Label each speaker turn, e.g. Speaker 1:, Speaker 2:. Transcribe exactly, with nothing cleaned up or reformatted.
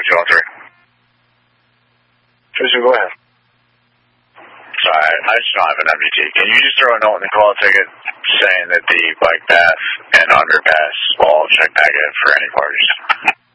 Speaker 1: two one three.
Speaker 2: Tristan, go ahead.
Speaker 1: Sorry, I just don't have an M D T. Can you just throw a note in the call ticket saying that the bike path and underpass will all check back in for any parties?